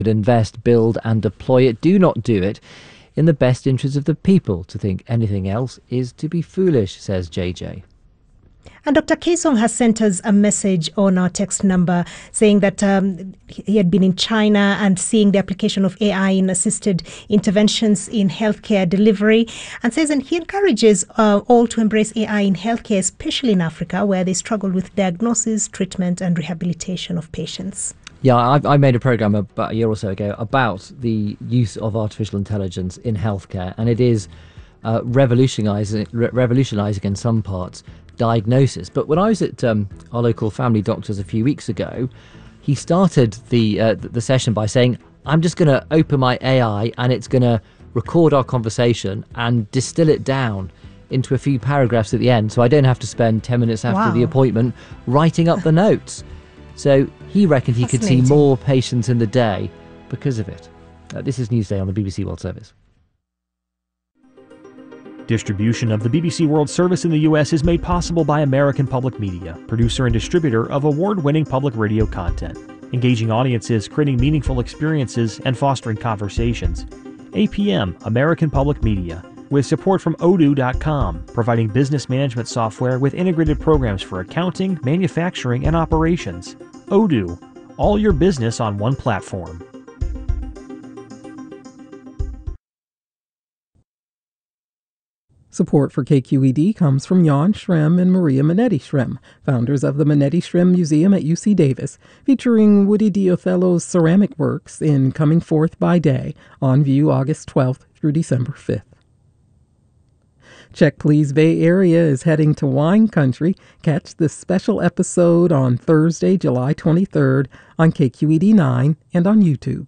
invest, build and deploy it. Do not do it in the best interest of the people. To think anything else is to be foolish, says JJ. And Dr. Kaesong has sent us a message on our text number saying that he had been in China and seeing the application of AI in assisted interventions in healthcare delivery, and says, and he encourages all to embrace AI in healthcare, especially in Africa, where they struggle with diagnosis, treatment and rehabilitation of patients. Yeah, I made a programme about a year or so ago about the use of artificial intelligence in healthcare, and it is revolutionising in some parts diagnosis. But when I was at our local family doctor's a few weeks ago, he started the session by saying, I'm just going to open my AI and it's going to record our conversation and distill it down into a few paragraphs at the end, so I don't have to spend 10 minutes after the appointment writing up the notes. So he reckoned he could see more patients in the day because of it. This is Newsday on the BBC World Service. Distribution of the BBC World Service in the U.S. is made possible by American Public Media, producer and distributor of award-winning public radio content, engaging audiences, creating meaningful experiences, and fostering conversations. APM, American Public Media, with support from Odoo.com, providing business management software with integrated programs for accounting, manufacturing, and operations. Odoo, all your business on one platform. Support for KQED comes from Jan Shrem and Maria Minetti Shrem, founders of the Minetti Shrem Museum at UC Davis, featuring Woody Diothello's ceramic works in Coming Forth by Day, on view August 12th through December 5th. Check Please Bay Area is heading to wine country. Catch this special episode on Thursday, July 23rd on KQED 9 and on YouTube.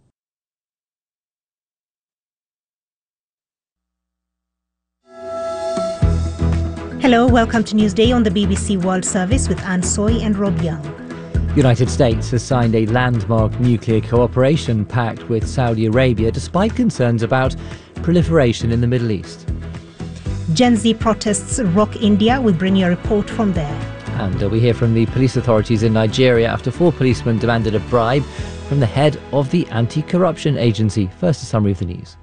Hello, welcome to Newsday on the BBC World Service with Anne Soy and Rob Young. The United States has signed a landmark nuclear cooperation pact with Saudi Arabia despite concerns about proliferation in the Middle East. Gen Z protests rock India. We bring you a report from there. And we hear from the police authorities in Nigeria after 4 policemen demanded a bribe from the head of the anti-corruption agency. First, a summary of the news.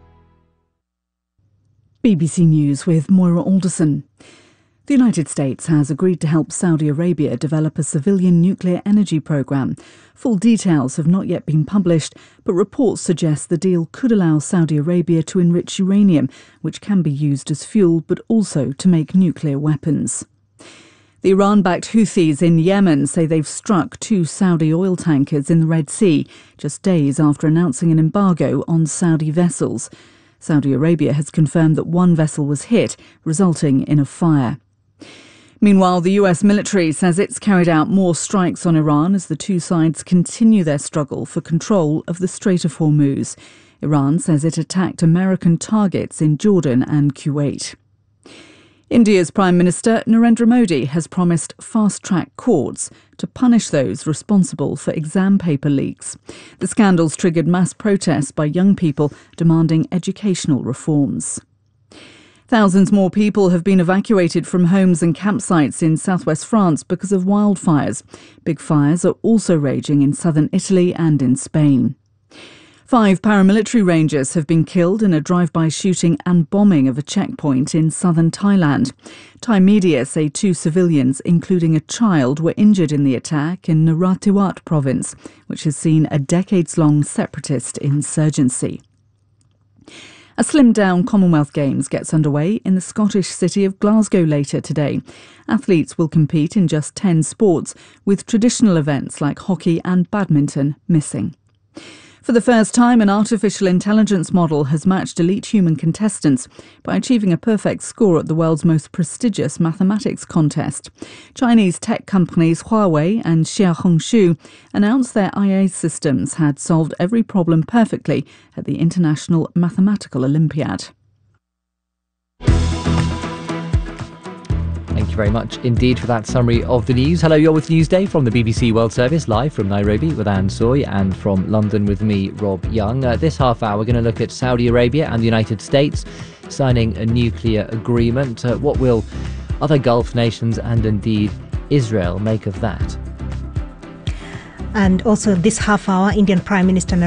BBC News with Moira Alderson. The United States has agreed to help Saudi Arabia develop a civilian nuclear energy program. Full details have not yet been published, but reports suggest the deal could allow Saudi Arabia to enrich uranium, which can be used as fuel, but also to make nuclear weapons. The Iran-backed Houthis in Yemen say they've struck 2 Saudi oil tankers in the Red Sea, just days after announcing an embargo on Saudi vessels. Saudi Arabia has confirmed that 1 vessel was hit, resulting in a fire. Meanwhile, the US military says it's carried out more strikes on Iran as the two sides continue their struggle for control of the Strait of Hormuz. Iran says it attacked American targets in Jordan and Kuwait. India's Prime Minister Narendra Modi has promised fast-track courts to punish those responsible for exam paper leaks. The scandals triggered mass protests by young people demanding educational reforms. Thousands more people have been evacuated from homes and campsites in southwest France because of wildfires. Big fires are also raging in southern Italy and in Spain. 5 paramilitary rangers have been killed in a drive-by shooting and bombing of a checkpoint in southern Thailand. Thai media say 2 civilians, including a child, were injured in the attack in Narathiwat province, which has seen a decades-long separatist insurgency. A slimmed-down Commonwealth Games gets underway in the Scottish city of Glasgow later today. Athletes will compete in just 10 sports, with traditional events like hockey and badminton missing. For the first time, an artificial intelligence model has matched elite human contestants by achieving a perfect score at the world's most prestigious mathematics contest. Chinese tech companies Huawei and Xiaohongshu announced their IA systems had solved every problem perfectly at the International Mathematical Olympiad. Thank you very much indeed for that summary of the news. Hello, you're with Newsday from the BBC World Service, live from Nairobi with Anne Soy and from London with me, Rob Young. This half hour, we're going to look at Saudi Arabia and the United States signing a nuclear agreement. What will other Gulf nations and indeed Israel make of that? And also this half hour, Indian Prime Minister